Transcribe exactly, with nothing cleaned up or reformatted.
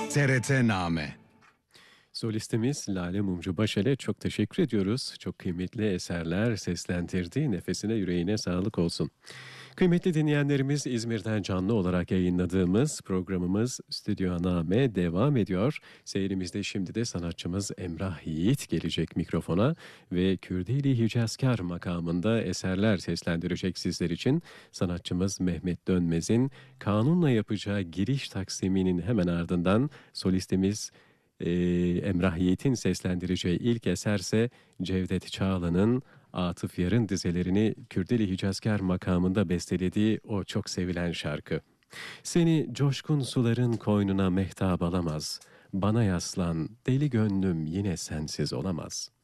T R T-Name. Solistimiz Lale Mumcu Başel'e çok teşekkür ediyoruz. Çok kıymetli eserler seslendirdi. Nefesine yüreğine sağlık olsun. Kıymetli dinleyenlerimiz, İzmir'den canlı olarak yayınladığımız programımız Stüdyoname devam ediyor. Seyrimizde şimdi de sanatçımız Emrah Yiğit gelecek mikrofona ve Kürdili Hicazkar makamında eserler seslendirecek sizler için. Sanatçımız Mehmet Dönmez'in kanunla yapacağı giriş taksiminin hemen ardından solistimiz Ee, Emrah Yiğit'in seslendireceği ilk eserse Cevdet Çağla'nın Atıf Yarın dizelerini Kürdili Hicazkar makamında bestelediği o çok sevilen şarkı. Seni coşkun suların koynuna mehtap alamaz, bana yaslan, deli gönlüm yine sensiz olamaz.